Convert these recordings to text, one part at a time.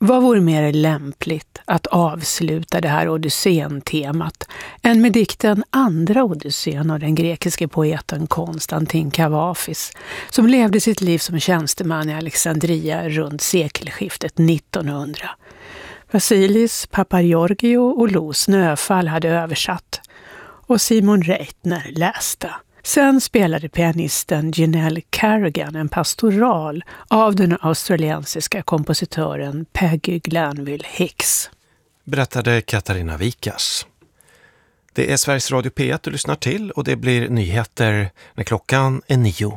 Vad vore mer lämpligt att avsluta det här Odysseen-temat än med dikten Andra Odysseen av den grekiske poeten Konstantin Kavafis, som levde sitt liv som tjänsteman i Alexandria runt sekelskiftet 1900. Vasilis Papageorgiou och Lo Snöfall hade översatt och Simon Reitner läste. Sen spelade pianisten Janelle Carrigan en pastoral av den australiensiska kompositören Peggy Glanville Hicks. Berättade Katarina Vikas. Det är Sveriges Radio P1 du lyssnar till och det blir nyheter när klockan är 9.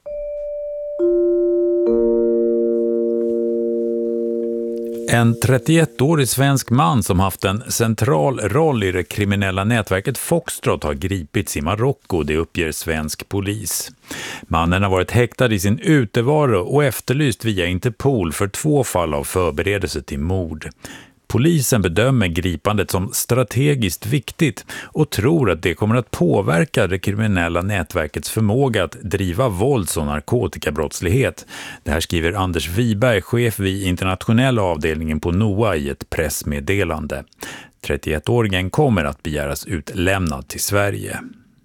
En 31-årig svensk man som haft en central roll i det kriminella nätverket Foxtrot har gripits i Marocko, det uppger svensk polis. Mannen har varit häktad i sin utevaro och efterlyst via Interpol för 2 fall av förberedelse till mord. Polisen bedömer gripandet som strategiskt viktigt och tror att det kommer att påverka det kriminella nätverkets förmåga att driva vålds- och narkotikabrottslighet. Det här skriver Anders Wiberg, chef vid internationella avdelningen på NOA i ett pressmeddelande. 31-åringen kommer att begäras utlämnad till Sverige.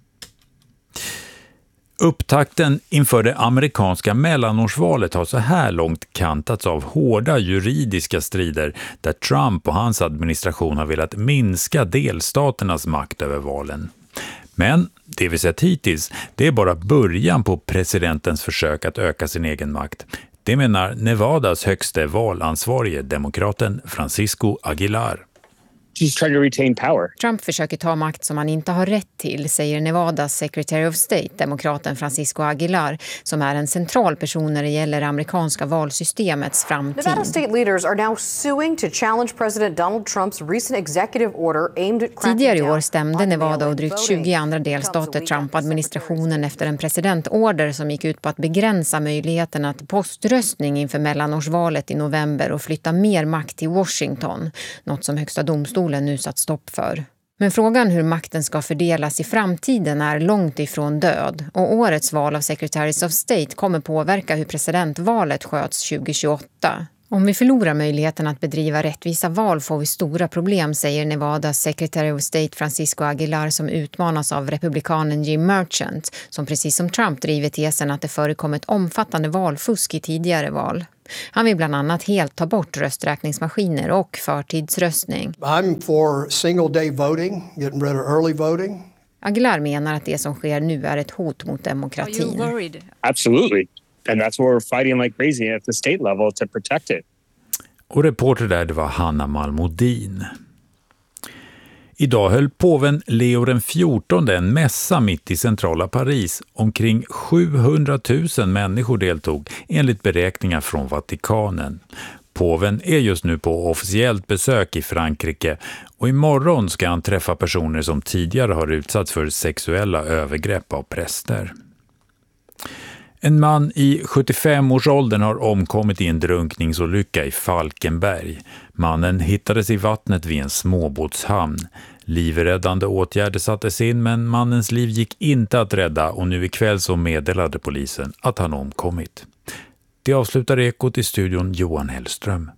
Upptakten inför det amerikanska mellanårsvalet har så här långt kantats av hårda juridiska strider där Trump och hans administration har velat minska delstaternas makt över valen. Men det vi sett hittills, det är bara början på presidentens försök att öka sin egen makt. Det menar Nevadas högste valansvarige demokraten Francisco Aguilar. She's trying to retain power. Trump försöker ta makt som han inte har rätt till, säger Nevadas Secretary of State, demokraten Francisco Aguilar, som är en central person när det gäller amerikanska valsystemets framtid. Nevada state leaders are now suing to challenge President Donald Trumps recent executive order aimed at cracking Tidigare i down år stämde Nevada och drygt 20 andra delstater Trump-administrationen efter en presidentorder som gick ut på att begränsa möjligheterna till poströstning inför mellanårsvalet i november och flytta mer makt till Washington, något som högsta domstolen nu satt stopp för. Men frågan hur makten ska fördelas i framtiden är långt ifrån död och årets val av Secretaries of State kommer påverka hur presidentvalet sköts 2028. Om vi förlorar möjligheten att bedriva rättvisa val får vi stora problem, säger Nevadas Secretary of State Francisco Aguilar som utmanas av republikanen Jim Merchant som precis som Trump driver tesen att det förekommit omfattande valfusk i tidigare val. Han vill bland annat helt ta bort rösträkningsmaskiner och förtidsröstning. I'm for single day voting, getting rid of early voting. Aguilar menar att det som sker nu är ett hot mot demokratin. Are you worried? Absolutely. And that's why we're fighting like crazy at the state level to protect it. Och reporter där, det var Hanna Malmodin. Idag höll påven Leo den 14 en mässa mitt i centrala Paris. Omkring 700 000 människor deltog enligt beräkningar från Vatikanen. Påven är just nu på officiellt besök i Frankrike och imorgon ska han träffa personer som tidigare har utsatts för sexuella övergrepp av präster. En man i 75-årsåldern har omkommit i en drunkningsolycka i Falkenberg. Mannen hittades i vattnet vid en småbåtshamn. Livräddande åtgärder sattes in men mannens liv gick inte att rädda och nu ikväll så meddelade polisen att han omkommit. Det avslutar Ekot i studion Johan Hellström.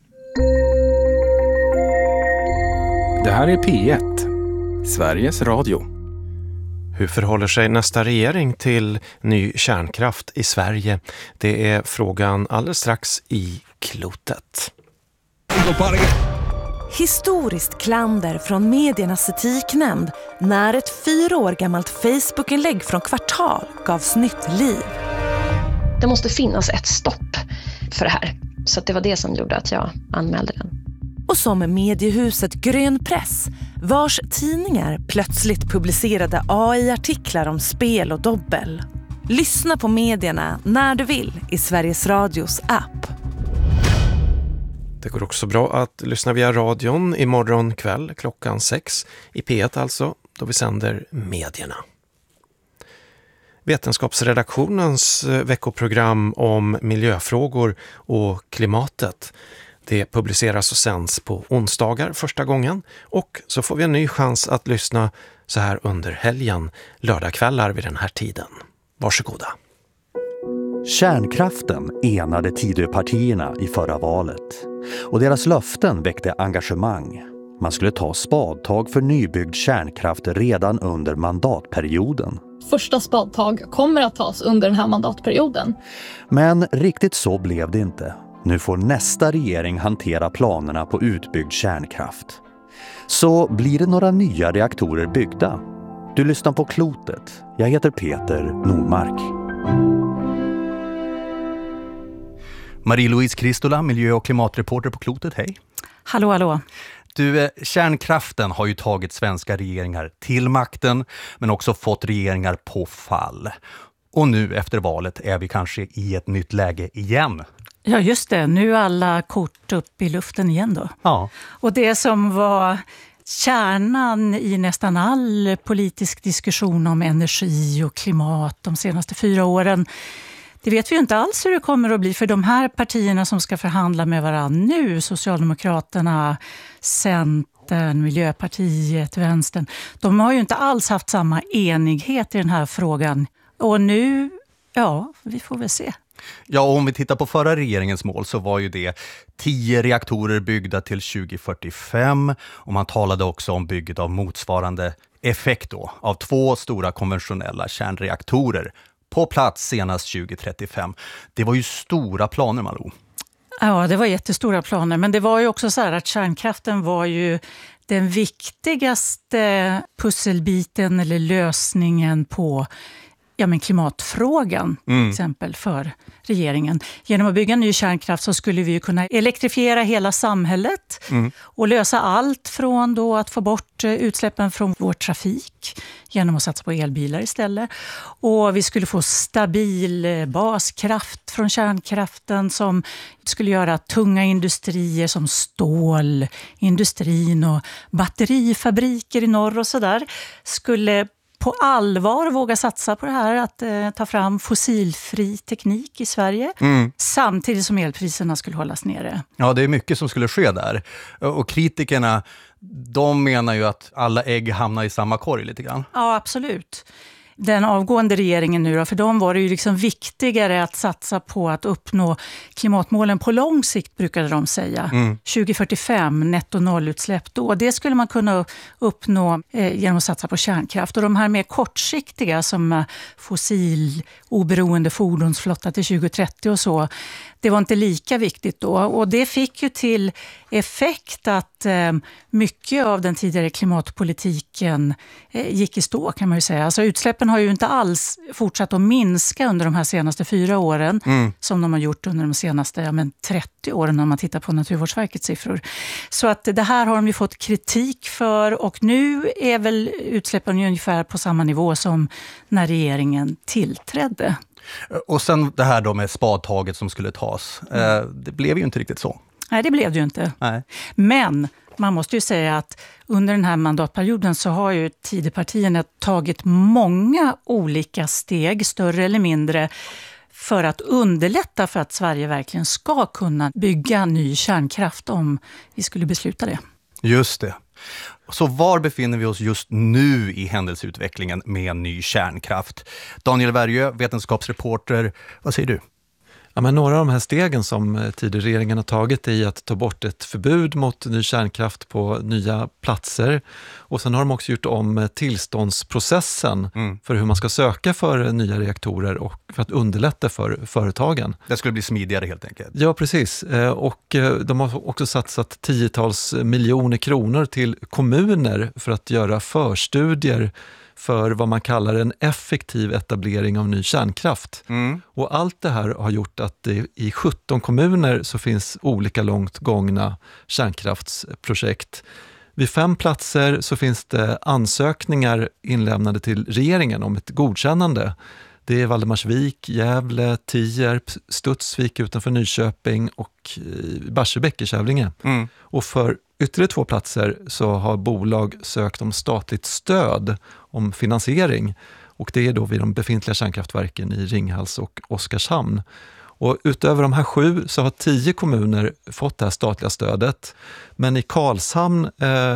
Det här är P1, Sveriges Radio. Hur förhåller sig nästa regering till ny kärnkraft i Sverige? Det är frågan alldeles strax i Klotet. Historiskt klander från mediernas etiknämnd när ett 4 år gammalt Facebook-inlägg från Kvartal gavs nytt liv. Det måste finnas ett stopp för det här. Så att det var det som gjorde att jag anmälde den. Och som mediehuset Grön Press, vars tidningar plötsligt publicerade AI-artiklar om spel och dobbel. Lyssna på medierna när du vill i Sveriges Radios app. Det går också bra att lyssna via radion imorgon kväll klockan 6 i P1 alltså, då vi sänder medierna. Vetenskapsredaktionens veckoprogram om miljöfrågor och klimatet. Det publiceras och sänds på onsdagar första gången och så får vi en ny chans att lyssna så här under helgen, lördagskvällar vid den här tiden. Varsågoda. Kärnkraften enade Tidöpartierna i förra valet och deras löften väckte engagemang. Man skulle ta spadtag för nybyggd kärnkraft redan under mandatperioden. Första spadtag kommer att tas under den här mandatperioden. Men riktigt så blev det inte. Nu får nästa regering hantera planerna på utbyggd kärnkraft. Så blir det några nya reaktorer byggda? Du lyssnar på Klotet. Jag heter Peter Nordmark. Marie-Louise Kristola, miljö- och klimatreporter på Klotet, hej. Hallå, hallå. Du, kärnkraften har ju tagit svenska regeringar till makten, men också fått regeringar på fall. Och nu efter valet är vi kanske i ett nytt läge igen. Ja, just det. Nu är alla kort upp i luften igen då. Ja. Och det som var kärnan i nästan all politisk diskussion om energi och klimat de senaste 4 åren, det vet vi ju inte alls hur det kommer att bli, för de här partierna som ska förhandla med varandra nu, Socialdemokraterna, Centern, Miljöpartiet, Vänstern, de har ju inte alls haft samma enighet i den här frågan. Och nu, ja, vi får väl se. Ja, och om vi tittar på förra regeringens mål så var ju det 10 reaktorer byggda till 2045, och man talade också om bygget av motsvarande effekt då, av 2 stora konventionella kärnreaktorer på plats senast 2035. Det var ju stora planer, Malou. Ja, det var jättestora planer, men det var ju också så här att kärnkraften var ju den viktigaste pusselbiten eller lösningen på klimatfrågan till exempel för regeringen. Genom att bygga ny kärnkraft så skulle vi ju kunna elektrifiera hela samhället och lösa allt från då att få bort utsläppen från vår trafik genom att satsa på elbilar istället. Och vi skulle få stabil baskraft från kärnkraften som skulle göra att tunga industrier som stålindustrin och batterifabriker i norr och sådär skulle på allvar våga satsa på det här, att ta fram fossilfri teknik i Sverige, samtidigt som elpriserna skulle hållas nere. Ja, det är mycket som skulle ske där. Och kritikerna, de menar ju att alla ägg hamnar i samma korg lite grann. Ja, absolut. Den avgående regeringen nu då, för dem var det ju liksom viktigare att satsa på att uppnå klimatmålen på lång sikt, brukade de säga. 2045, netto nollutsläpp då. Det skulle man kunna uppnå genom att satsa på kärnkraft. Och de här mer kortsiktiga som fossiloberoende fordonsflotta till 2030 och så, det var inte lika viktigt då. Och det fick ju till effekt att mycket av den tidigare klimatpolitiken gick i stå, kan man ju säga. Alltså utsläppen har ju inte alls fortsatt att minska under de här senaste 4 åren som de har gjort under de senaste 30 åren när man tittar på Naturvårdsverkets siffror. Så att det här har de ju fått kritik för, och nu är väl utsläppen ungefär på samma nivå som när regeringen tillträdde. Och sen det här då med spadtaget som skulle tas. Det blev ju inte riktigt så. Nej, det blev det ju inte. Nej. Men man måste ju säga att under den här mandatperioden så har ju Tidöpartierna tagit många olika steg, större eller mindre, för att underlätta för att Sverige verkligen ska kunna bygga ny kärnkraft om vi skulle besluta det. Just det. Så var befinner vi oss just nu i händelseutvecklingen med ny kärnkraft? Daniel Värjö, vetenskapsreporter, vad säger du? Ja, men några av de här stegen som tidigare regeringen har tagit är att ta bort ett förbud mot ny kärnkraft på nya platser. Och sen har de också gjort om tillståndsprocessen för hur man ska söka för nya reaktorer och för att underlätta för företagen. Det skulle bli smidigare helt enkelt. Ja, precis. Och de har också satsat 10-tals miljoner kronor till kommuner för att göra förstudier för vad man kallar en effektiv etablering av ny kärnkraft. Och allt det här har gjort att det i 17 kommuner så finns olika långt gångna kärnkraftsprojekt. Vid 5 platser så finns det ansökningar inlämnade till regeringen om ett godkännande. Det är Valdemarsvik, Gävle, Tierp, Studsvik utanför Nyköping och Barsebäck i Kävlinge. Och för ytterligare 2 platser så har bolag sökt om statligt stöd om finansiering. Och det är då vid de befintliga kärnkraftverken i Ringhals och Oskarshamn. Och utöver de här 7 så har 10 kommuner fått det här statliga stödet. Men i Karlshamn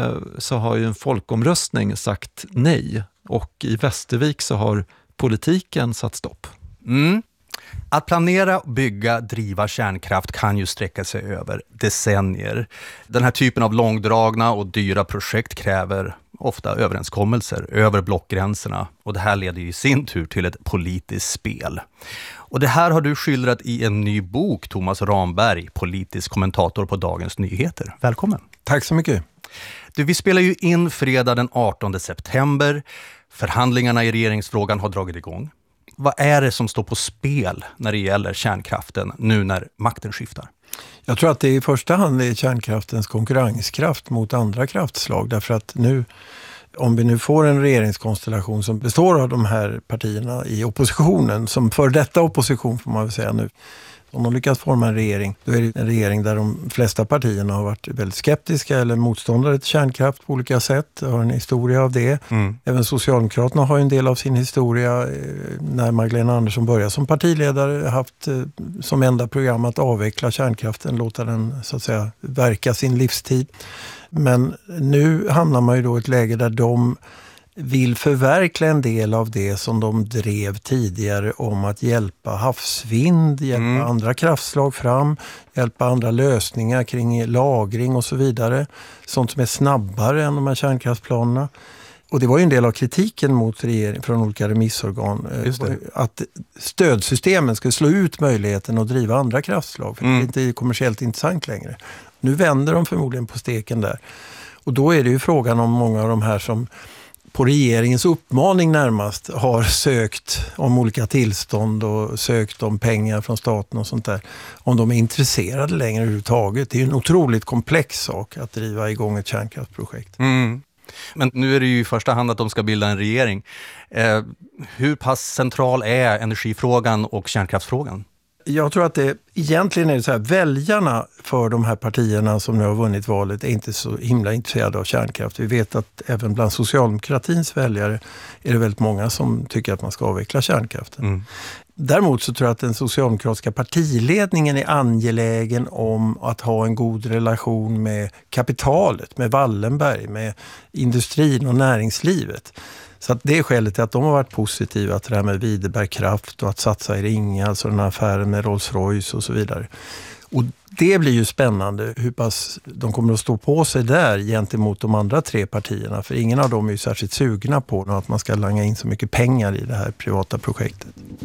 så har ju en folkomröstning sagt nej. Och i Västervik så har politiken satt stopp. Att planera, bygga, driva kärnkraft kan ju sträcka sig över decennier. Den här typen av långdragna och dyra projekt kräver ofta överenskommelser över blockgränserna. Och det här leder ju i sin tur till ett politiskt spel. Och det här har du skildrat i en ny bok, Thomas Ramberg, politisk kommentator på Dagens Nyheter. Välkommen. Tack så mycket. Vi spelar ju in fredag den 18 september. Förhandlingarna i regeringsfrågan har dragit igång. Vad är det som står på spel när det gäller kärnkraften nu när makten skiftar? Jag tror att det i första hand är kärnkraftens konkurrenskraft mot andra kraftslag. Därför att nu, om vi nu får en regeringskonstellation som består av de här partierna i oppositionen, som för detta opposition får man väl säga nu, om de lyckas forma en regering, då är det en regering där de flesta partierna har varit väldigt skeptiska eller motståndare till kärnkraft på olika sätt. Har en historia av det. Även Socialdemokraterna har en del av sin historia när Magdalena Andersson började som partiledare haft som enda program att avveckla kärnkraften, låta den så att säga verka sin livstid. Men nu hamnar man ju då i ett läge där de vill förverkliga en del av det som de drev tidigare om att hjälpa havsvind, hjälpa andra kraftslag fram, hjälpa andra lösningar kring lagring och så vidare. Sånt som är snabbare än de här kärnkraftsplanerna. Och det var ju en del av kritiken mot regeringen från olika remissorgan. Att stödsystemen skulle slå ut möjligheten att driva andra kraftslag. För det är inte kommersiellt intressant längre. Nu vänder de förmodligen på steken där. Och då är det ju frågan om många av de här som på regeringens uppmaning närmast har sökt om olika tillstånd och sökt om pengar från staten och sånt där. Om de är intresserade längre överhuvudtaget. Det är ju en otroligt komplex sak att driva igång ett kärnkraftsprojekt. Men nu är det ju i första hand att de ska bilda en regering. Hur pass central är energifrågan och kärnkraftsfrågan? Jag tror att det egentligen är det så här, väljarna för de här partierna som nu har vunnit valet är inte så himla intresserade av kärnkraft. Vi vet att även bland socialdemokratins väljare är det väldigt många som tycker att man ska avveckla kärnkraften. Däremot så tror jag att den socialdemokratiska partiledningen är angelägen om att ha en god relation med kapitalet, med Wallenberg, med industrin och näringslivet. Så att det är skälet till att de har varit positiva till det här med Videbergkraft och att satsa i Ringa, alltså den här affären med Rolls-Royce och så vidare. Och det blir ju spännande hur pass de kommer att stå på sig där gentemot de andra tre partierna. För ingen av dem är ju särskilt sugna på att man ska langa in så mycket pengar i det här privata projektet.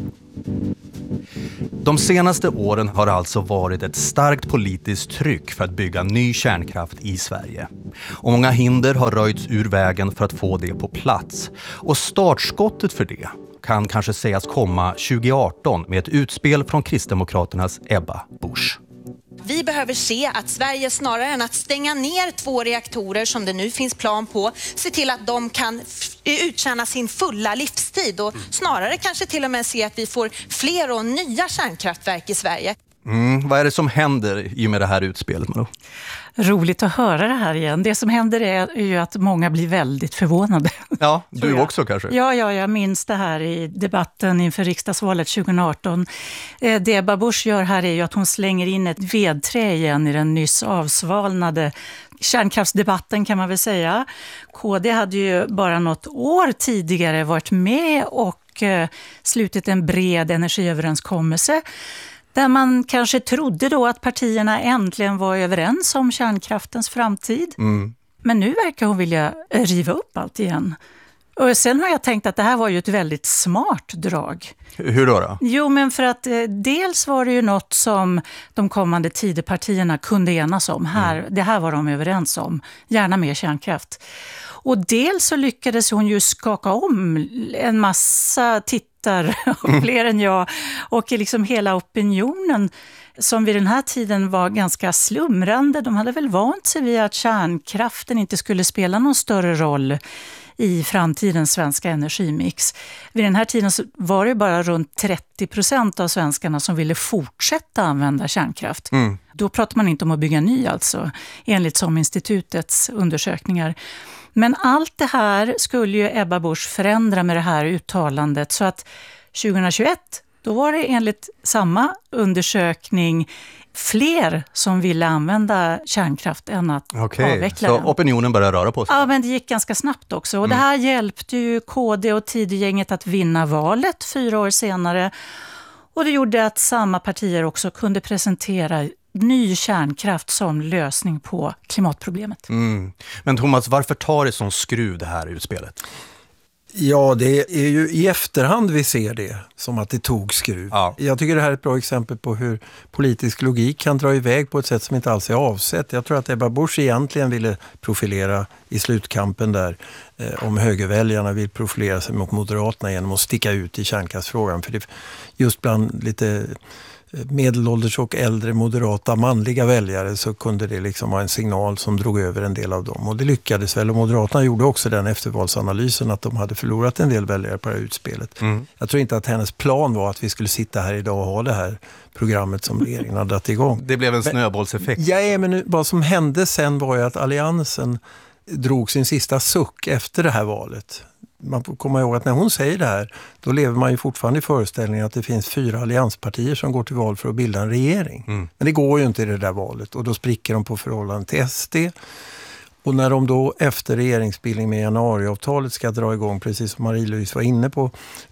De senaste åren har alltså varit ett starkt politiskt tryck för att bygga ny kärnkraft i Sverige. Och många hinder har röjts ur vägen för att få det på plats. Och startskottet för det kan kanske sägas komma 2018 med ett utspel från Kristdemokraternas Ebba Busch. Vi behöver se att Sverige snarare än att stänga ner 2 reaktorer som det nu finns plan på, se till att de kan uttjäna sin fulla livstid och snarare kanske till och med se att vi får fler och nya kärnkraftverk i Sverige. Vad är det som händer i och med det här utspelet, Malou? Roligt att höra det här igen. Det som händer är ju att många blir väldigt förvånade. Ja, du också kanske? Ja, jag minns det här i debatten inför riksdagsvalet 2018. Det Ebba Busch gör här är ju att hon slänger in ett vedträ igen i den nyss avsvalnade kärnkraftsdebatten, kan man väl säga. KD hade ju bara något år tidigare varit med och slutit en bred energiöverenskommelse där man kanske trodde då att partierna äntligen var överens om kärnkraftens framtid. Men nu verkar hon vilja riva upp allt igen. Och sen har jag tänkt att det här var ju ett väldigt smart drag. Hur då? Jo, men för att dels var det ju något som de kommande Tidöpartierna kunde enas om. Det här var de överens om. Gärna mer kärnkraft. Och dels så lyckades hon ju skaka om en massa tittare, fler än jag, och liksom hela opinionen som vid den här tiden var ganska slumrande. De hade väl vant sig vid att kärnkraften inte skulle spela någon större roll i framtidens svenska energimix. Vid den här tiden så var det bara runt 30% av svenskarna som ville fortsätta använda kärnkraft. Då pratar man inte om att bygga ny alltså, enligt SOM-institutets undersökningar. Men allt det här skulle ju Ebba Busch förändra med det här uttalandet, så att 2021 då var det enligt samma undersökning fler som ville använda kärnkraft än att avveckla den. Så opinionen började röra på sig? Ja, men det gick ganska snabbt också. Och det här hjälpte ju KD och Tidögänget att vinna valet 4 år senare. Och det gjorde att samma partier också kunde presentera ny kärnkraft som lösning på klimatproblemet. Men Thomas, varför tar det som skruv det här utspelet? Ja, det är ju i efterhand vi ser det som att det tog skruv. Ja. Jag tycker det här är ett bra exempel på hur politisk logik kan dra iväg på ett sätt som inte alls är avsett. Jag tror att Ebba Busch egentligen ville profilera i slutkampen där om högerväljarna vill profilera sig mot Moderaterna genom att sticka ut i kärnkraftsfrågan. För det, just bland lite medelålders och äldre moderata manliga väljare så kunde det liksom vara en signal som drog över en del av dem. Och det lyckades väl, och Moderaterna gjorde också den eftervalsanalysen att de hade förlorat en del väljare på det här utspelet. Jag tror inte att hennes plan var att vi skulle sitta här idag och ha det här programmet som regeringen hade dragit igång. Det blev en snöbollseffekt. Ja, men vad som hände sen var ju att alliansen drog sin sista suck efter det här valet. Man får komma ihåg att när hon säger det här, då lever man ju fortfarande i föreställningen att det finns 4 allianspartier som går till val för att bilda en regering. Men det går ju inte i det där valet, och då spricker de på förhållande till SD. Och när de då efter regeringsbildning med januariavtalet ska dra igång, precis som Marie-Louise var inne på,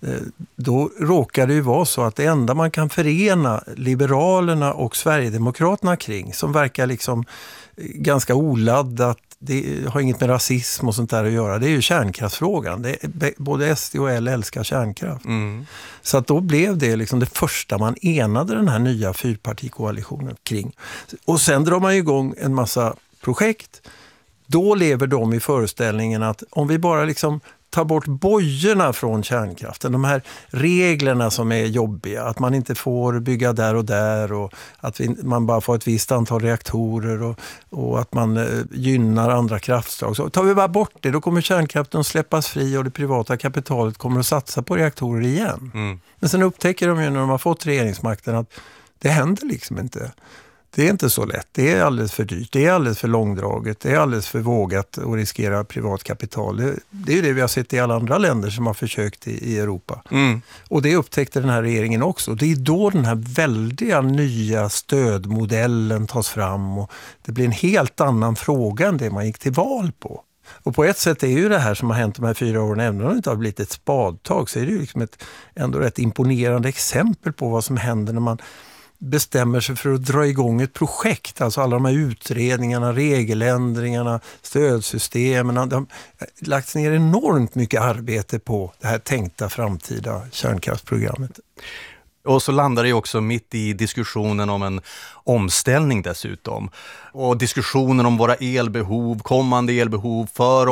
då råkar det ju vara så att det enda man kan förena Liberalerna och Sverigedemokraterna kring, som verkar liksom ganska oladdat, det har inget med rasism och sånt där att göra, det är ju kärnkraftsfrågan. Både SD och L älskar kärnkraft. Så att då blev det liksom det första man enade den här nya fyrpartikoalitionen kring. Och sen drar man ju igång en massa projekt. Då lever de i föreställningen att om vi bara liksom tar bort bojorna från kärnkraften, de här reglerna som är jobbiga, att man inte får bygga där och att man bara får ett visst antal reaktorer och att man gynnar andra kraftslag. Så tar vi bara bort det, då kommer kärnkraften att släppas fri och det privata kapitalet kommer att satsa på reaktorer igen. Men sen upptäcker de ju när de har fått regeringsmakten att det händer liksom inte. Det är inte så lätt. Det är alldeles för dyrt. Det är alldeles för långdraget. Det är alldeles för vågat att riskera privat kapital. Det är ju det vi har sett i alla andra länder som har försökt i Europa. Och det upptäckte den här regeringen också. Det är då den här väldiga nya stödmodellen tas fram. Och det blir en helt annan fråga än det man gick till val på. Och på ett sätt är ju det här som har hänt de här 4 åren, även om det inte har blivit ett spadtag, så är det ju liksom ändå rätt imponerande exempel på vad som händer när man bestämmer sig för att dra igång ett projekt. Alltså alla de här utredningarna, regeländringarna, stödsystemen. Det har lagts ner enormt mycket arbete på det här tänkta framtida kärnkraftsprogrammet. Och så landar det också mitt i diskussionen om en omställning dessutom. Och diskussionen om våra elbehov, kommande elbehov för